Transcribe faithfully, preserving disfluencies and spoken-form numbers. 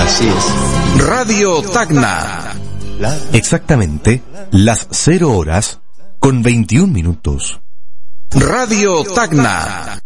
Así es. Radio Tacna. Exactamente las cero horas con veintiún minutos. Radio Tacna.